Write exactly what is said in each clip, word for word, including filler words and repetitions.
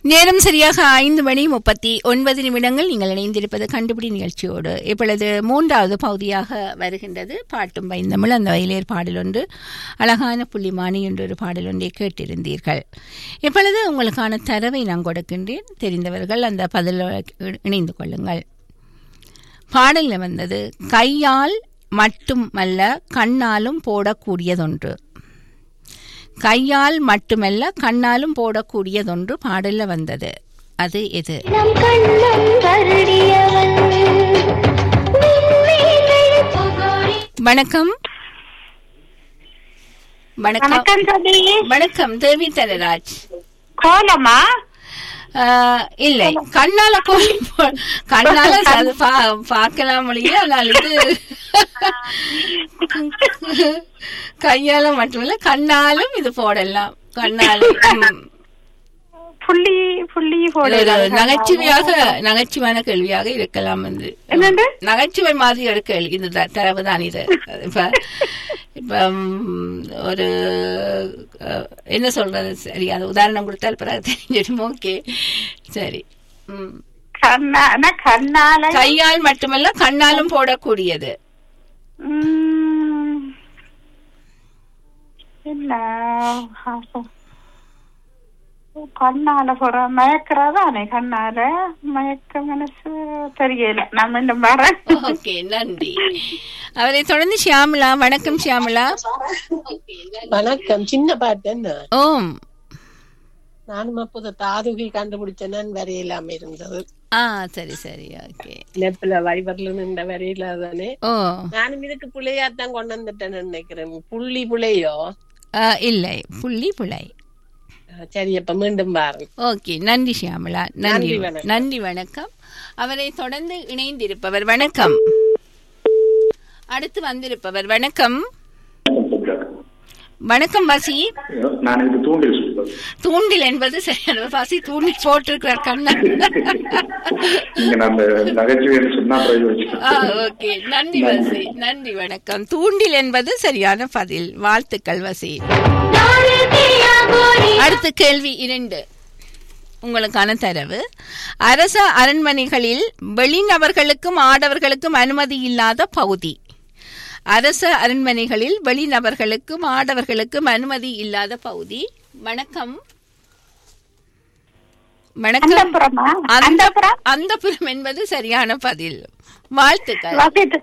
நேரம் சரியாக ஐந்து மணி முப்பத்தி ஒன்பது நிமிடங்கள். நீங்கள் இணைந்திருப்பது கண்டுபிடி நிகழ்ச்சியோடு. இப்பொழுது மூன்றாவது பகுதியாக வருகின்றது பாட்டும் பைந்தமிழ். அந்த வயலேர் பாடல் ஒன்று, அழகான புள்ளிமானி என்றொரு பாடல் ஒன்றை கேட்டிருந்தீர்கள். இப்பொழுது உங்களுக்கான தரவை நான் கொடுக்கின்றேன். தெரிந்தவர்கள் அந்த பதில் இணைந்து கொள்ளுங்கள். பாடலில் வந்தது, கையால் மட்டுமல்ல கண்ணாலும் போடக்கூடியதொன்று. கையால் மட்டுமல்ல கண்ணாலும் போடக்கூடியதொன்று பாடல்ல வந்தது. அது எது? வணக்கம். வணக்கம். வணக்கம் தேவி தனராஜ். கோலமா? இல்லை, கண்ணால கண்ணால பார்க்கலாம் முடியல. ஆனால் இது கையால மட்டுமில்ல கண்ணாலும் இது போடலாம். கண்ணாலும் புள்ளி புள்ளி நகைச்சுவையாக நகைச்சுவையான கேள்வியாக இருக்கலாம். என்று நகைச்சுவை மாதிரி ஒரு கேள்வி. இந்த தரவுதான் இது. இப்ப இப்ப ஒரு என்ன சொல்றது, சரி அது உதாரணம் கொடுத்தால் பிறகு தெரிஞ்சிடும். ஓகே சரி. கையால் மட்டுமல்ல கண்ணாலும் போடக்கூடியது. கண்ணால போற மயக்கிறதானே? கண்ணால மயக்க மனசு தெரியல. நான் மீண்டும் வரேன். ஓகே நன்றி. அவரை தொடர்ந்து ஷியாமலா. வணக்கம் ஷியாமலா. வணக்கம். சின்ன பாட்டு என்ன? ஓம். நானும் அப்போது தாதுகை கண்டுபிடிச்சேன்னு வரையிலாம இருந்தது. ஆ சரி சரி. ஓகே. நெப்பில வைபர்ல நின்ற வரையில தானே. ஓ, நானும் இதுக்கு புள்ளையாத்தான் கொண்டு வந்துட்டேன்னு நினைக்கிறேன். புள்ளி புள்ளையோ? இல்லை, புள்ளி புள்ளை. சரி, அப்ப மீண்டும் பாருங்க. ஓகே நன்றி ஷியாமலா. நன்றி நன்றி. வணக்கம். அவரை தொடர்ந்து இணைந்திருப்பவர் வணக்கம். அடுத்து வந்திருப்பவர் வணக்கம். வணக்கம் வசி. தூண்டில் என்பது சரியான வசி. தூண்டில் போட்டிருக்கிறார் கண்ணா. ஓகே நன்றி வசி. நன்றி வணக்கம். தூண்டில் என்பது சரியான பதில். வாழ்த்துக்கள் வசி. அடுத்த கேள்வி இரண்டு உங்களுக்கான தரவு. அரச அரண்மனைகளில் வெளிநபர்களுக்கும் ஆடவர்களுக்கும் அனுமதி இல்லாத பகுதி. அரச அரண்மனைகளில் வெளிநபர்களுக்கும் ஆடவர்களுக்கும் அனுமதி இல்லாத பகுதி. வணக்கம். வணக்கம். அந்தப்புறம் என்பது சரியான பதில். வாழ்த்துக்கள்.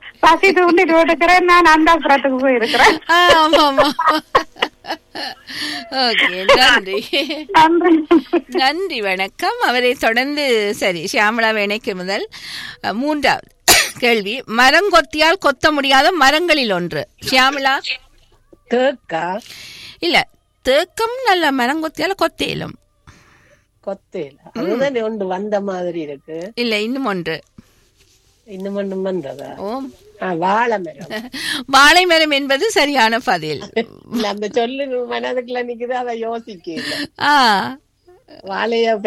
ஓகே நன்றி. நன்றி வணக்கம். அவரை தொடர்ந்து சரி ஷியாமலா வேணைக்கு முதல் மூன்றாவது கேள்வி. மரங்கொத்தியால் கொத்த முடியாத மரங்களில் ஒன்று. ஷியாமலா. தேக்கா? இல்ல, தேக்கம் நல்ல மரங்கொத்தியால கொத்தேலும். கொத்தேல அதுதான் ஒன்று வந்த மாதிரி இருக்கு. இல்ல, இன்னும் ஒன்று. இன்னும் ஒன்றும் வந்ததா? ஓம். வாழை மரம். வாழை மரம் என்பது சரியான பதில். அந்த சொல்லு மனதுக்குள்ள நிக்குது, அதை யோசிக்க. ஆ வாழைய